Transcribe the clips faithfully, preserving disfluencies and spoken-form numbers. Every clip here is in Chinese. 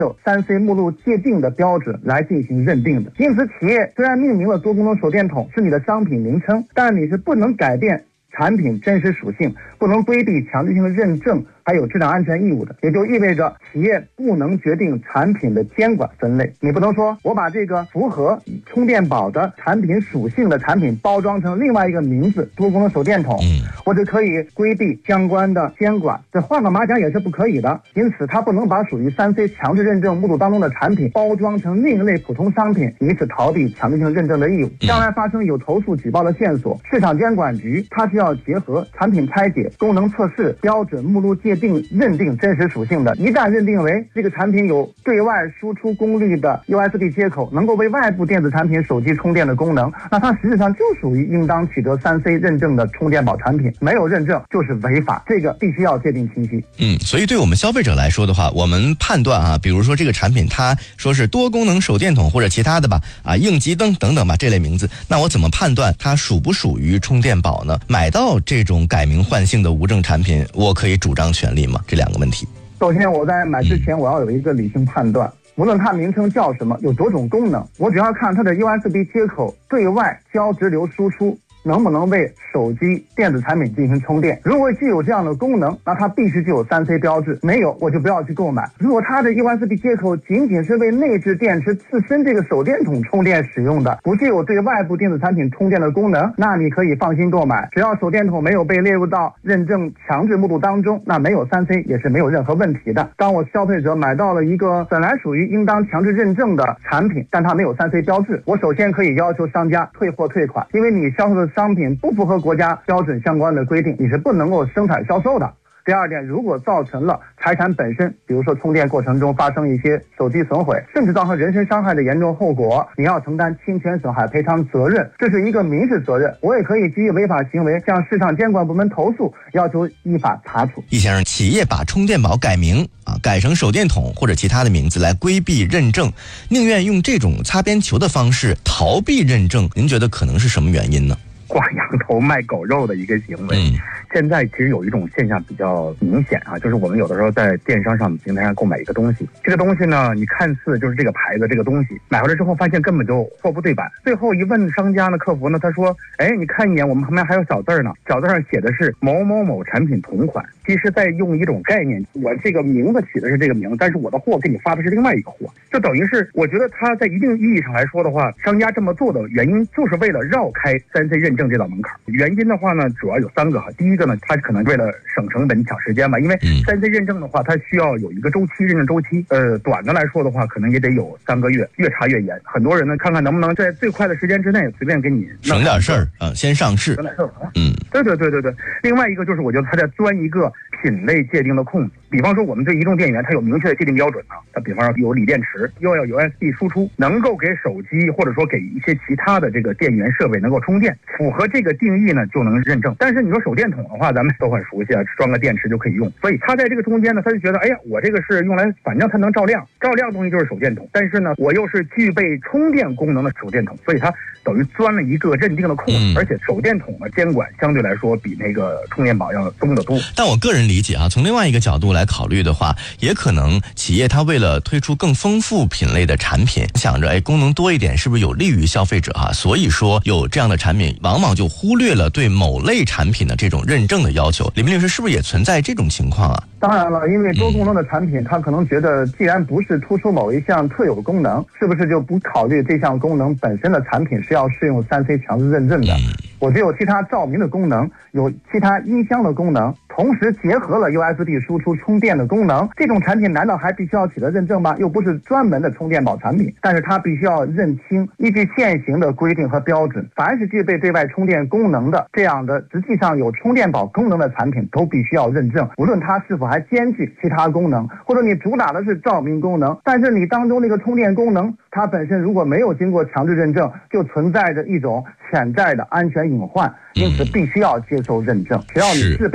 有三 C 目录界定的标准来进行认定的。因此，企业虽然命名了多功能手电筒是你的商品名称，但你是不能改变产品真实属性，不能规避强制性的认证还有质量安全义务的。也就意味着企业不能决定产品的监管分类，你不能说我把这个符合充电宝的产品属性的产品包装成另外一个名字多功能手电筒，我只可以规避相关的监管，这换个马甲也是不可以的。因此它不能把属于 三 C 强制认证目录当中的产品包装成另类普通商品，以此逃避强制性认证的义务。将来发生有投诉举报的线索，市场监管局它需要结合产品拆解、功能测试、标准目录界定认定真实属性的。一旦认定为这个产品有对外输出功率的 U S B 接口，能够为外部电子产品手机充电的功能，那它实质上就属于应当取得 三 C 认证的充电宝产品，没有认证就是违法，这个必须要界定清晰。 嗯，所以对我们消费者来说的话，我们判断啊，比如说这个产品它说是多功能手电筒或者其他的吧，啊应急灯等等吧这类名字，那我怎么判断它属不属于充电宝呢？买到这种改名换姓的无证产品，我可以主张权利吗？这两个问题。 首先我在买之前我要有一个理性判断，无论它名称叫什么，有多种功能，我只要看它的 U S B 接口对外交直流输出能不能为手机电子产品进行充电。如果具有这样的功能，那它必须具有 三 C 标志，没有我就不要去购买。如果它的 U S B 接口仅仅是为内置电池自身这个手电筒充电使用的，不具有对外部电子产品充电的功能，那你可以放心购买，只要手电筒没有被列入到认证强制目录当中，那没有 三 C 也是没有任何问题的。当我消费者买到了一个本来属于应当强制认证的产品，但它没有 三 C 标志，我首先可以要求商家退货退款，因为你销售的商品不符合国家标准相关的规定，你是不能够生产销售的。第二点，如果造成了财产本身，比如说充电过程中发生一些手机损毁，甚至造成人身伤害的严重后果，你要承担侵权损害赔偿责任，这是一个民事责任。我也可以基于违法行为向市场监管部门投诉，要求依法查处。 易先生，企业把充电宝改名啊，改成手电筒或者其他的名字来规避认证，宁愿用这种擦边球的方式逃避认证，您觉得可能是什么原因呢？ 挂羊头卖狗肉的一个行为。嗯，现在其实有一种现象比较明显啊，就是我们有的时候在电商上平台上购买一个东西，这个东西呢，你看似就是这个牌子这个东西，买回来之后发现根本就货不对版，最后一问商家呢，客服呢，他说，哎，你看一眼，我们旁边还有小字呢，小字上写的是某某某产品同款，其实在用一种概念，我这个名字起的是这个名字，但是我的货给你发的是另外一个货，就等于是我觉得他在一定意义上来说的话，商家这么做的原因就是为了绕开 三 C 认证这道门槛。原因的话呢，主要有三个哈。第一个呢，它可能为了省成本抢时间吧，因为 三 C 认证的话，它需要有一个周期，认证周期。呃，短的来说的话，可能也得有三个月，越查越严。很多人呢，看看能不能在最快的时间之内随便给你省点事儿啊，先上市。 省点事儿。嗯，对对对对对。另外一个就是，我觉得它在钻一个品类界定的空子。比方说，我们对移动电源它有明确的界定标准啊，它比方说有锂电池，又要有 U S B 输出，能够给手机或者说给一些其他的这个电源设备能够充电，符合这个定义呢就能认证。但是你说手电筒的话，咱们都很熟悉啊，装个电池就可以用，所以它在这个中间呢，他就觉得，哎呀，我这个是用来反正它能照亮，照亮的东西就是手电筒，但是呢，我又是具备充电功能的手电筒，所以它等于钻了一个认定的空子。嗯、而且手电筒的监管相对来说比那个充电宝要松得多。 但我个人理解啊，从另外一个角度来考虑的话，也可能企业它为了推出更丰富品类的产品，想着哎功能多一点是不是有利于消费者啊？所以说有这样的产品，往往就忽略了对某类产品的这种认证的要求。李明律师，是不是也存在这种情况啊？ 当然了，因为多功能的产品，它可能觉得既然不是突出某一项特有功能，是不是就不考虑这项功能本身的产品是要适用 三 C 强制认证的？我只有其他照明的功能，有其他音箱的功能，同时结合了 U S B 输出充电的功能，这种产品难道还必须要取得认证吗？又不是专门的充电宝产品，但是它必须要认清，依据现行的规定和标准，凡是具备对外充电功能的这样的实际上有充电宝功能的产品都必须要认证，无论它是否还兼具其他功能，或者你主打的是照明功能，但是你当中那个充电功能它本身如果没有经过强制认证，就存在着一种潜在的安全隐患，因此必须要接受认证。只要你具备这个功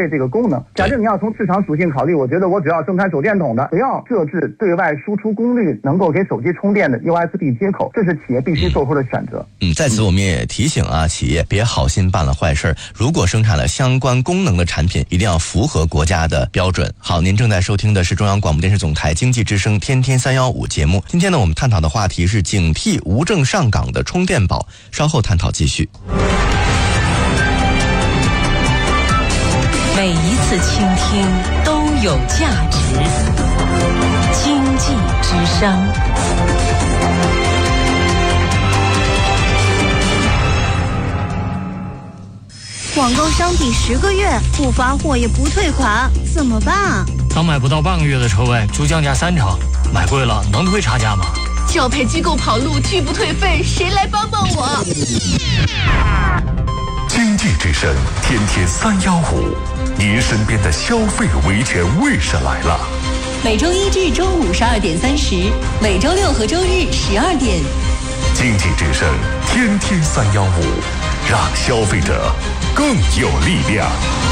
功能。假设你要从市场属性考虑，我觉得我只要生产手电筒的，只要设置对外输出功率能够给手机充电的 U S B 接口，这是企业必须做出的选择。 嗯，在此我们也提醒啊，企业别好心办了坏事，如果生产了相关功能的产品，一定要符合国家的标准。好，您正在收听的是中央广播电视总台经济之声天天三一五节目。今天呢，我们探讨的话题是警惕无证上岗的充电宝，稍后探讨继续。 每一次倾听都有价值。经济之声。 网购商品十个月不发货也不退款，怎么办？ 刚买不到半个月的车位就降价三成，买贵了能退差价吗？ 教培机构跑路拒不退费，谁来帮帮我？ 经济之声天天三幺五，您身边的消费维权卫士来了。 每周一至周五十二点三十，每周六和周日十二点。 经济之声天天三幺五，让消费者更有力量。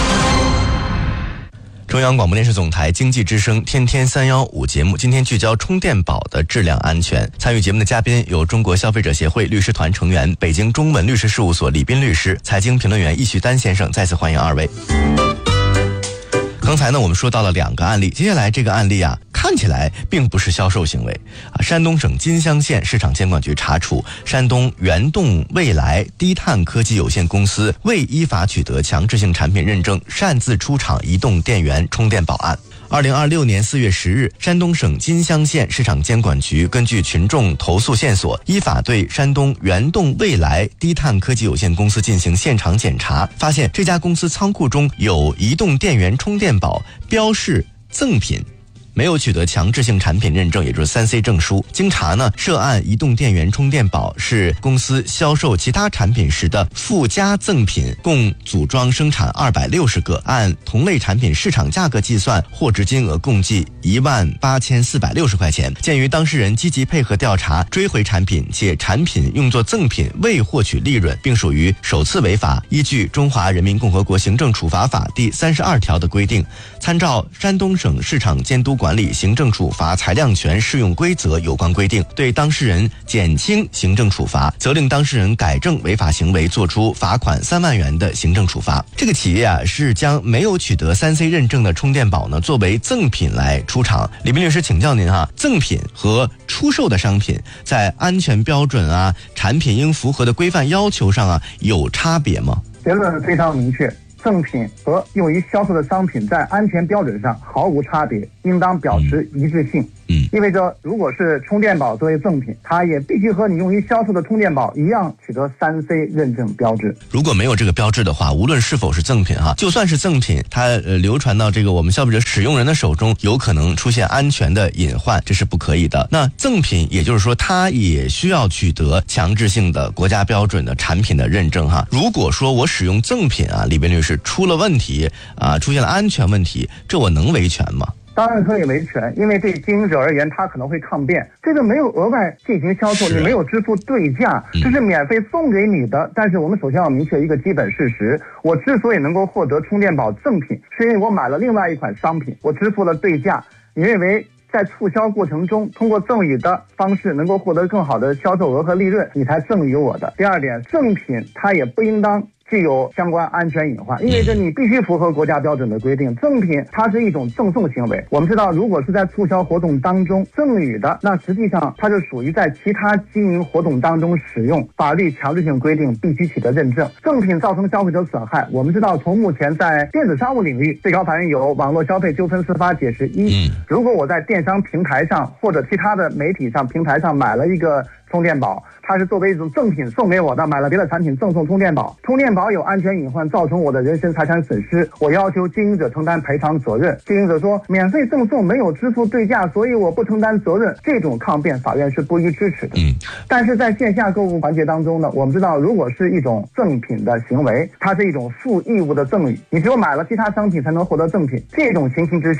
中央广播电视总台经济之声天天三一五节目，今天聚焦充电宝的质量安全。参与节目的嘉宾有中国消费者协会律师团成员、北京中文律师事务所李斌律师、财经评论员易旭丹先生，再次欢迎二位。刚才呢，我们说到了两个案例，接下来这个案例啊，看起来并不是销售行为啊。山东省金乡县市场监管局查处山东元动未来低碳科技有限公司未依法取得强制性产品认证，擅自出厂移动电源充电宝案。二零二六年四月十日，山东省金乡县市场监管局根据群众投诉线索，依法对山东元动未来低碳科技有限公司进行现场检查，发现这家公司仓库中有移动电源充电宝标示赠品，没有取得强制性产品认证，也就是 三 C 证书。经查呢，涉案移动电源充电宝是公司销售其他产品时的附加赠品，共组装生产二百六十个，按同类产品市场价格计算，货值金额共计一万八千四百六十块钱。鉴于当事人积极配合调查，追回产品，且产品用作赠品未获取利润，并属于首次违法，依据《中华人民共和国行政处罚法》第三十二条的规定，参照山东省市场监督管理行政处罚裁量权适用规则有关规定，对当事人减轻行政处罚，责令当事人改正违法行为，作出罚款三万元的行政处罚。这个企业啊，是将没有取得 三 C 认证的充电宝呢作为赠品来出厂。李斌律师，请教您哈，赠品和出售的商品在安全标准啊、产品应符合的规范要求上啊有差别吗？ 结论非常明确，赠品和用于销售的商品在安全标准上毫无差别，应当保持一致性。 嗯， 意味着如果是充电宝作为赠品，它也必须和你用于销售的充电宝一样取得 三 C 认证标志。 如果没有这个标志的话，无论是否是赠品哈，就算是赠品，它呃流传到这个我们消费者使用人的手中，有可能出现安全的隐患，这是不可以的。那赠品也就是说，它也需要取得强制性的国家标准的产品的认证哈。如果说我使用赠品啊，李斌律师出了问题啊，出现了安全问题，这我能维权吗？ 当然可以维权，因为对经营者而言，他可能会抗辩，这个没有额外进行销售，你没有支付对价，这是免费送给你的。但是我们首先要明确一个基本事实，我之所以能够获得充电宝赠品，是因为我买了另外一款商品，我支付了对价。你认为在促销过程中通过赠与的方式能够获得更好的销售额和利润，你才赠与我的。第二点，赠品它也不应当具有相关安全隐患，意味着你必须符合国家标准的规定。赠品它是一种赠送行为，我们知道如果是在促销活动当中赠与的，那实际上它就属于在其他经营活动当中使用，法律强制性规定必须取得认证。赠品造成消费者损害，我们知道从目前在电子商务领域，最高法院有网络消费纠纷司法解释一，如果我在电商平台上或者其他的媒体上平台上买了一个充电宝，它是作为一种赠品送给我的，买了别的产品赠送充电宝，充电宝有安全隐患，造成我的人身财产损失，我要求经营者承担赔偿责任。经营者说免费赠送没有支付对价，所以我不承担责任，这种抗辩法院是不予支持的。嗯，但是在线下购物环节当中呢，我们知道如果是一种赠品的行为，它是一种负义务的赠与，你只有买了其他商品才能获得赠品，这种情形之下，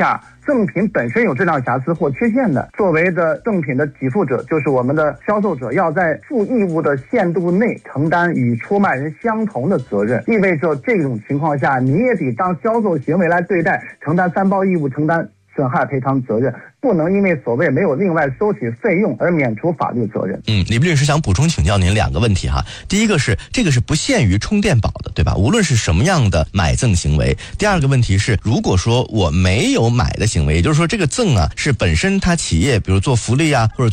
赠品本身有质量瑕疵或缺陷的，作为的赠品的给付者，就是我们的销售者，要在负义务的限度内承担与出卖人相同的责任，意味着这种情况下，你也得当销售行为来对待，承担三包义务，承担损害赔偿责任，不能因为所谓没有另外收取费用而免除法律责任。 嗯，李律师想补充请教您两个问题哈。第一个是这个是不限于充电宝的，对吧？无论是什么样的买赠行为。第二个问题是，如果说我没有买的行为，也就是说这个赠啊是本身它企业比如做福利啊或者做